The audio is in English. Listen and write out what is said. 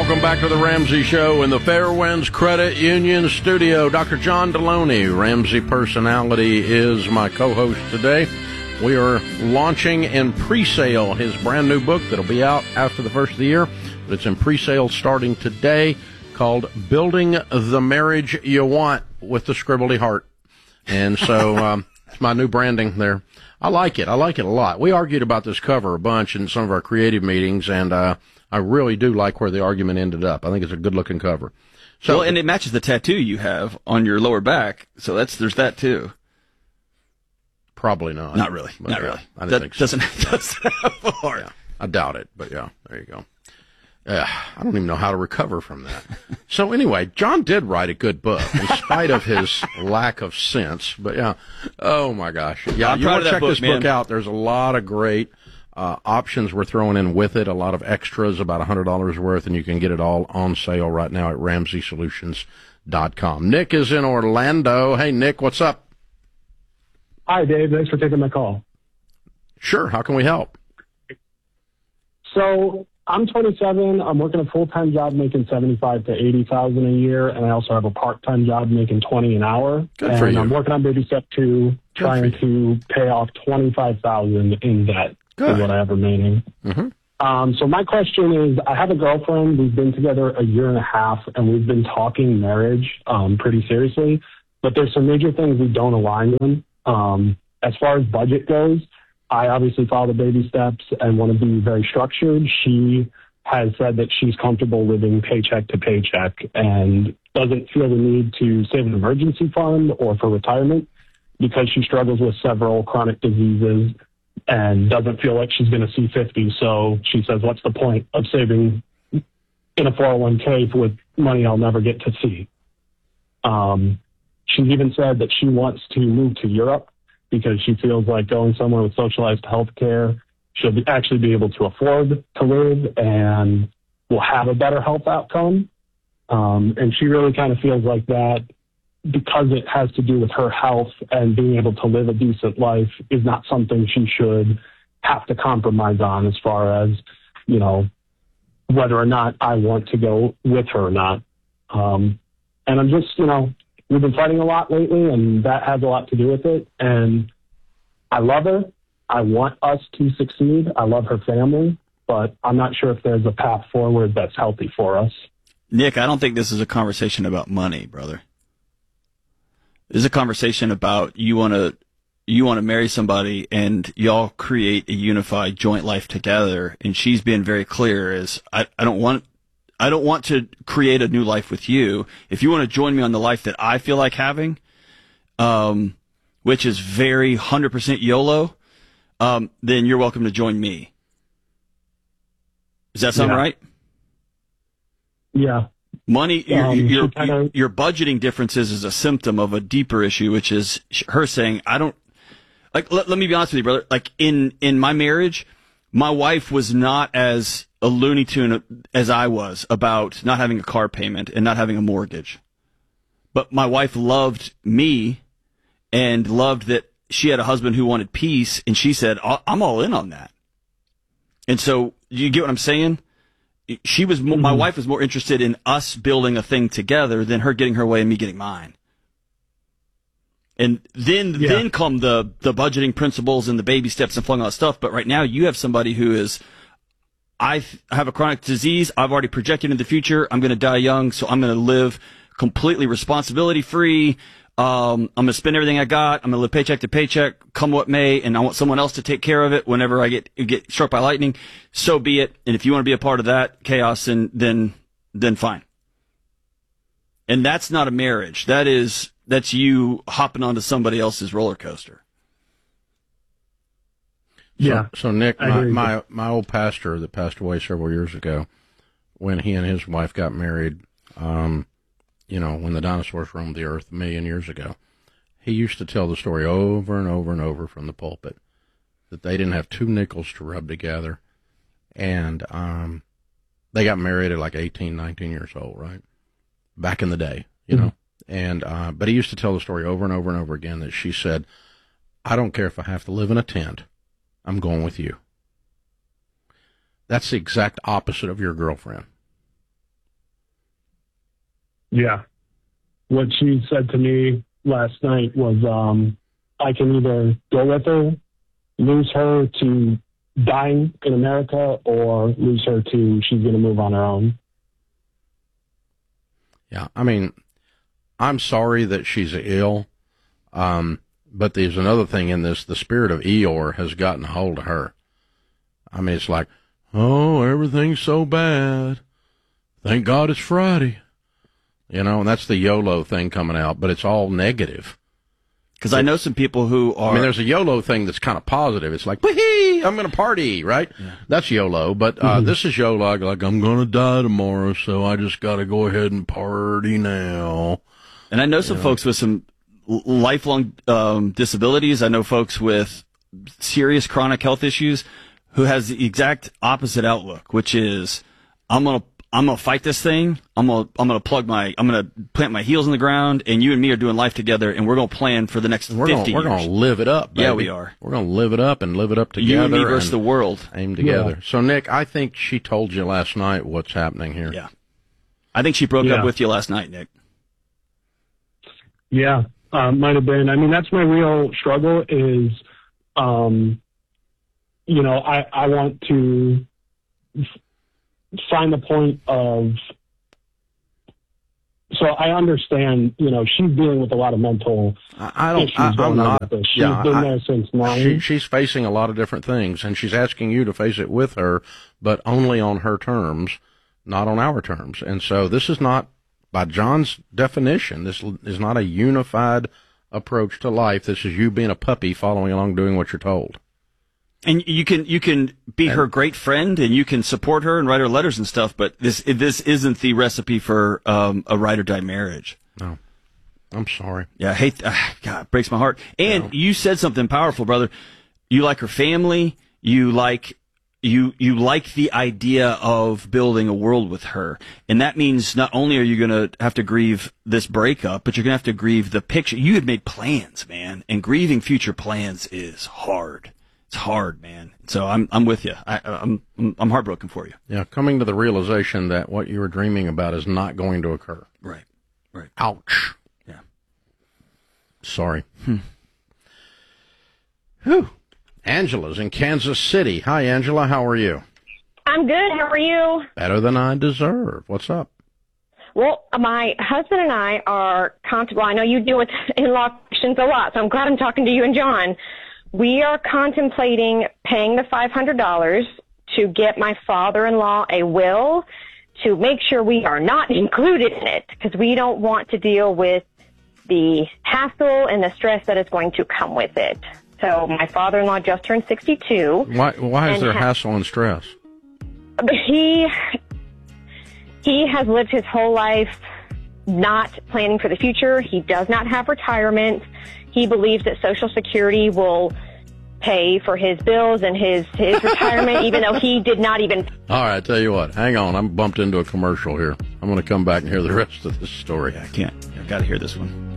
Welcome back to the Ramsey Show in the Fairwinds Credit Union studio. Dr. John Deloney, Ramsey Personality, is my co-host today. We are launching in pre-sale his brand new book that'll be out after the first of the year, but it's in pre-sale starting today, called Building the Marriage You Want with the Scribbly Heart. And so it's my new branding there. I like it. I like it a lot. We argued about this cover a bunch in some of our creative meetings, and I really do like where the argument ended up. I think it's a good-looking cover. So, well, and it matches the tattoo you have on your lower back, so there's that too. Probably not. Not really. But not really. I didn't think so. Doesn't have a heart. Yeah, I doubt it, but yeah, there you go. I don't even know how to recover from that. So anyway, John did write a good book in spite of his lack of sense. But yeah, oh my gosh. Yeah, I'm you proud want of to that check book, this book out. There's a lot of great options we're throwing in with it, a lot of extras, about $100 worth, and you can get it all on sale right now at RamseySolutions.com. Nick is in Orlando. Hey, Nick, what's up? Hi, Dave. Thanks for taking my call. Sure. How can we help? So I'm 27. I'm working a full-time job making $75,000 to $80,000 a year, and I also have a part-time job making $20 an hour. Good for you. I'm working on baby step 2, trying to pay off $25,000 in debt. Good. Is what I have remaining. Mm-hmm. So my question is, I have a girlfriend. We've been together a year and a half, and we've been talking marriage pretty seriously. But there's some major things we don't align on. As far as budget goes, I obviously follow the baby steps and want to be very structured. She has said that she's comfortable living paycheck to paycheck and doesn't feel the need to save an emergency fund or for retirement because she struggles with several chronic diseases and doesn't feel like she's going to see 50. So she says, what's the point of saving in a 401k with money I'll never get to see? She's even said that she wants to move to Europe because she feels like going somewhere with socialized health care, she'll actually be able to afford to live and will have a better health outcome. And she really kind of feels like that because it has to do with her health and being able to live a decent life is not something she should have to compromise on as far as, you know, whether or not I want to go with her or not. And I'm just, you know, we've been fighting a lot lately, and that has a lot to do with it. And I love her. I want us to succeed. I love her family, but I'm not sure if there's a path forward that's healthy for us. Nick, I don't think this is a conversation about money, brother. This is a conversation about you want to marry somebody and y'all create a unified joint life together. And she's been very clear as I don't want to create a new life with you. If you want to join me on the life that I feel like having, which is very 100% YOLO, then you're welcome to join me. Does that sound right? Yeah. Money, your budgeting differences is a symptom of a deeper issue, which is her saying, I don't, like, let me be honest with you, brother. Like, in my marriage, my wife was not as a Looney Tune as I was about not having a car payment and not having a mortgage. But my wife loved me and loved that she had a husband who wanted peace, and she said, I'm all in on that. And so, you get what I'm saying? She was, my wife was more interested in us building a thing together than her getting her way and me getting mine. And then come the budgeting principles and the baby steps and flung all that stuff. But right now you have somebody who is, I have a chronic disease. I've already projected in the future. I'm going to die young. So I'm going to live completely responsibility free. I'm going to spend everything I got. I'm going to live paycheck to paycheck, come what may, and I want someone else to take care of it whenever I get struck by lightning. So be it. And if you want to be a part of that chaos, then fine. And that's not a marriage. That's you hopping onto somebody else's roller coaster. Yeah. So Nick, my old pastor that passed away several years ago, when he and his wife got married, you know, when the dinosaurs roamed the earth a million years ago, he used to tell the story over and over and over from the pulpit that they didn't have two nickels to rub together. And they got married at like 18, 19 years old, right? Back in the day, you know. And but he used to tell the story over and over and over again that she said, I don't care if I have to live in a tent. I'm going with you. That's the exact opposite of your girlfriend. Yeah. What she said to me last night was, I can either go with her, lose her to dying in America, or lose her to she's going to move on her own. Yeah, I mean, I'm sorry that she's ill, but there's another thing in this. The spirit of Eeyore has gotten a hold of her. I mean, it's like, oh, everything's so bad. Thank God it's Friday. You know, and that's the YOLO thing coming out, but it's all negative. Because I know some people who are... I mean, there's a YOLO thing that's kind of positive. It's like, whee, I'm going to party, right? Yeah. That's YOLO. But this is YOLO, like I'm going to die tomorrow, so I just got to go ahead and party now. And I know some folks with some lifelong disabilities. I know folks with serious chronic health issues who has the exact opposite outlook, which is, I'm gonna fight this thing. I'm gonna plant my heels in the ground, and you and me are doing life together, and we're gonna plan for the next 50 years. We're gonna live it up, baby. Yeah, we are. We're gonna live it up and live it up together. You and me versus the world. Aim together. Yeah. So, Nick, I think she told you last night what's happening here. Yeah. I think she broke up with you last night, Nick. Yeah, might have been. I mean, that's my real struggle is, you know, I want to find the point of, so I understand, you know, she's dealing with a lot of mental issues going on with this. She's been there since 9. She's facing a lot of different things, and she's asking you to face it with her, but only on her terms, not on our terms. And so this is not, by John's definition, this is not a unified approach to life. This is you being a puppy following along doing what you're told. And you can be her great friend, and you can support her and write her letters and stuff, but this isn't the recipe for a ride or die marriage. No. I'm sorry. Yeah, I hate God, it breaks my heart. And you said something powerful, brother. You like her family, you like the idea of building a world with her. And that means not only are you going to have to grieve this breakup, but you're going to have to grieve the picture. You had made plans, man, and grieving future plans is hard. It's hard, man. So I'm with you. I'm heartbroken for you. Yeah, coming to the realization that what you were dreaming about is not going to occur. Right. Ouch. Yeah. Sorry. Whew. Angela's in Kansas City. Hi, Angela. How are you? I'm good. How are you? Better than I deserve. What's up? Well, my husband and I are I know you deal with in-law questions a lot, so I'm glad I'm talking to you and John. We are contemplating paying the $500 to get my father-in-law a will to make sure we are not included in it, because we don't want to deal with the hassle and the stress that is going to come with it. So my father-in-law just turned 62. Why is there hassle and stress? He has lived his whole life not planning for the future. He does not have retirement. He believes that Social Security will pay for his bills and his retirement, even though he did not even... All right, I tell you what. Hang on. I'm bumped into a commercial here. I'm going to come back and hear the rest of this story. Yeah, I can't. I've got to hear this one.